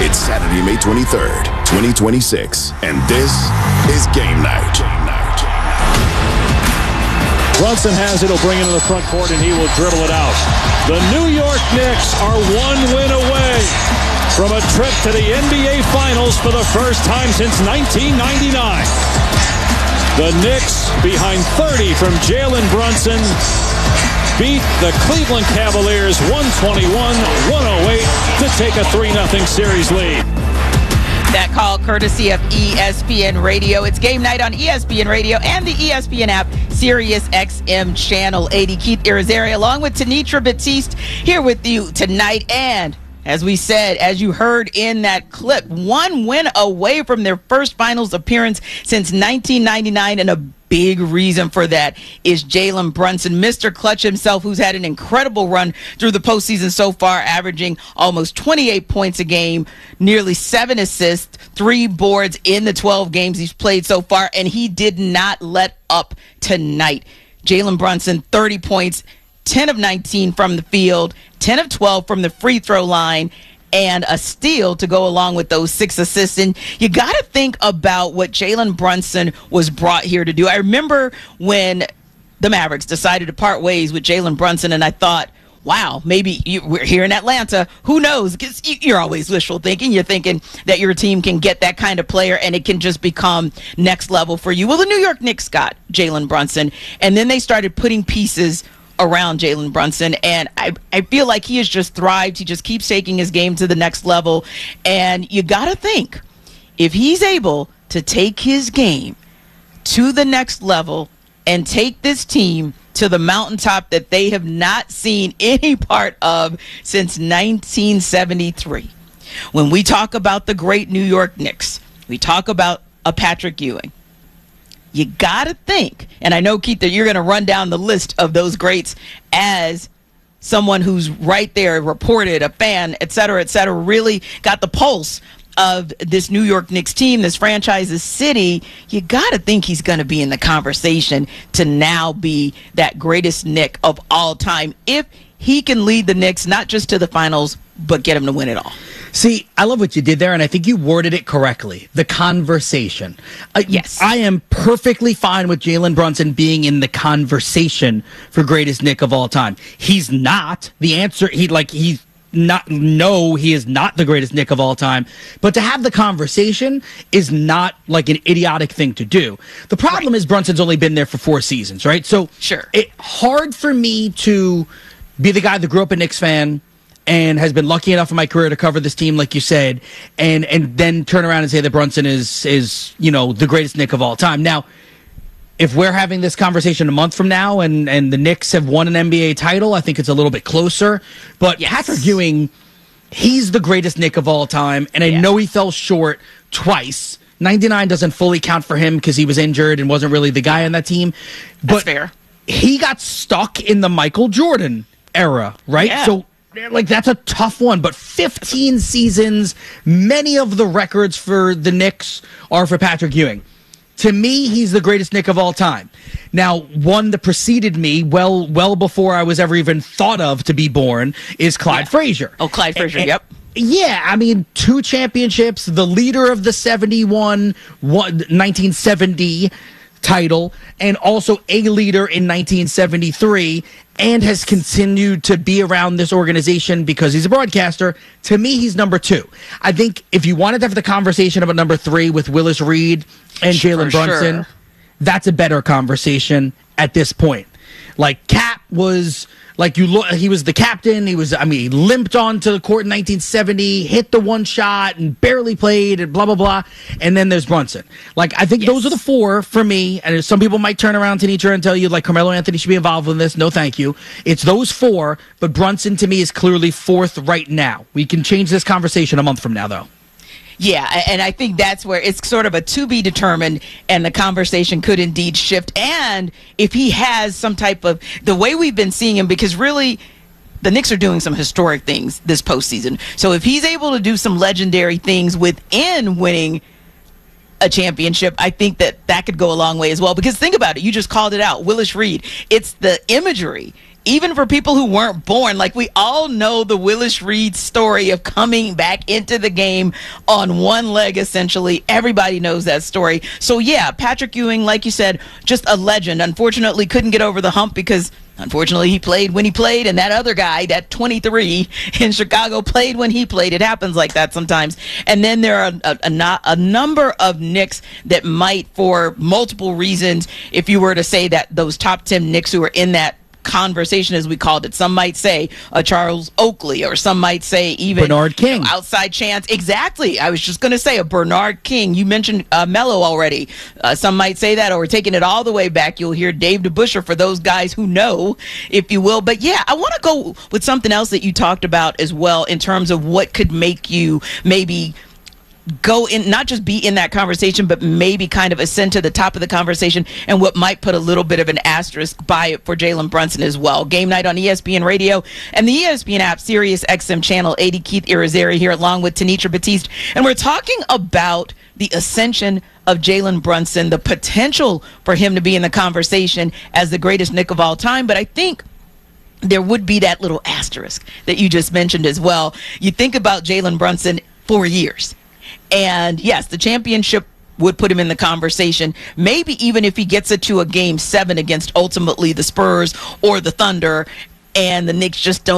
It's Saturday, May 23rd, 2026, and this is Game Night. Brunson has it. He'll bring it to the front court, and he will dribble it out. The New York Knicks are one win away from a trip to the NBA Finals for the first time since 1999. The Knicks, behind 30 from Jalen Brunson, beat the Cleveland Cavaliers 121-108 to take a 3-0 series lead. That call courtesy of ESPN Radio. It's Game Night on ESPN Radio and the ESPN app, Sirius XM Channel 80. Keith Irizarry along with Tanitra Batiste here with you tonight. And as we said, as you heard in that clip, one win away from their first finals appearance since 1999, and a big reason for that is Jalen Brunson, Mr. Clutch himself, who's had an incredible run through the postseason so far, averaging almost 28 points a game, nearly 7 assists, 3 boards in the 12 games he's played so far, and he did not let up tonight. Jalen Brunson, 30 points, 10 of 19 from the field, 10 of 12 from the free throw line, and a steal to go along with those 6 assists. And you got to think about what Jalen Brunson was brought here to do. I remember when the Mavericks decided to part ways with Jalen Brunson, and I thought, wow, maybe we're here in Atlanta. Who knows? Because you're always wishful thinking. You're thinking that your team can get that kind of player and it can just become next level for you. Well, the New York Knicks got Jalen Brunson, and then they started putting pieces around Jalen Brunson, and I feel like he has just thrived. He just keeps taking his game to the next level, and you got to think, if he's able to take his game to the next level and take this team to the mountaintop that they have not seen any part of since 1973. When we talk about the great New York Knicks, we talk about a Patrick Ewing. You got to think, and I know, Keith, that you're going to run down the list of those greats as someone who's right there, reported, a fan, et cetera, really got the pulse of this New York Knicks team, this franchise, this city. You got to think he's going to be in the conversation to now be that greatest Knick of all time if he can lead the Knicks not just to the finals, but get him to win it all. See, I love what you did there, and I think you worded it correctly. The conversation. Yes. I am perfectly fine with Jalen Brunson being in the conversation for greatest Knick of all time. He's not. The answer, he is not the greatest Knick of all time. But to have the conversation is not like an idiotic thing to do. The problem is Brunson's only been there for 4 seasons, right? So sure. It's hard for me to be the guy that grew up a Knicks fan and has been lucky enough in my career to cover this team, like you said, and then turn around and say that Brunson is the greatest Knick of all time. Now, if we're having this conversation a month from now and the Knicks have won an NBA title, I think it's a little bit closer. But yes. Patrick Ewing, he's the greatest Knick of all time, and I know he fell short twice. 99 doesn't fully count for him because he was injured and wasn't really the guy on that team. But that's fair. He got stuck in the Michael Jordan era, right? Yeah. So that's a tough one, but 15 seasons, many of the records for the Knicks are for Patrick Ewing. To me, he's the greatest Knick of all time. Now, one that preceded me well before I was ever even thought of to be born is Clyde Frazier. Oh, Clyde Frazier, yep. Yeah, I mean, 2 championships, the leader of the 1970 title, and also a leader in 1973, and has continued to be around this organization because he's a broadcaster. To me, he's number 2. I think if you wanted to have the conversation about number 3 with Willis Reed and Jalen Brunson, that's a better conversation at this point. Like, Cap was he was the captain. He limped onto the court in 1970, hit the one shot and barely played and blah, blah, blah. And then there's Brunson. I think those are the 4 for me. And some people might turn around to Tanitra and tell you, Carmelo Anthony should be involved in this. No, thank you. It's those 4, but Brunson to me is clearly 4th right now. We can change this conversation a month from now, though. Yeah, and I think that's where it's sort of a to be determined, and the conversation could indeed shift. And if he has some type of, the way we've been seeing him, because really the Knicks are doing some historic things this postseason. So if he's able to do some legendary things within winning a championship, I think that could go a long way as well. Because think about it, you just called it out, Willis Reed. It's the imagery even for people who weren't born. Like, we all know the Willis Reed story of coming back into the game on one leg, essentially. Everybody knows that story. So, yeah, Patrick Ewing, like you said, just a legend. Unfortunately, couldn't get over the hump because unfortunately, he played when he played, and that other guy, that 23 in Chicago, played when he played. It happens like that sometimes. And then there are a number of Knicks that might, for multiple reasons, if you were to say that those top 10 Knicks who are in that conversation, as we called it, some might say Charles Oakley, or some might say even Bernard King, outside chance. Exactly. I was just going to say a Bernard King. You mentioned Melo already. Some might say that, or we're taking it all the way back. You'll hear Dave DeBusschere for those guys who know, if you will. But yeah, I want to go with something else that you talked about as well, in terms of what could make you maybe go in, not just be in that conversation, but maybe kind of ascend to the top of the conversation, and what might put a little bit of an asterisk by it for Jalen Brunson as well. Game night on ESPN Radio and the ESPN app, Sirius XM Channel 80. Keith Irizarry here along with Tenitra Batiste, and we're talking about the ascension of Jalen Brunson, the potential for him to be in the conversation as the greatest Knick of all time. But I think there would be that little asterisk that you just mentioned as well. You think about Jalen Brunson, 4 years. And yes, the championship would put him in the conversation. Maybe even if he gets it to a game 7 against ultimately the Spurs or the Thunder, and the Knicks just don't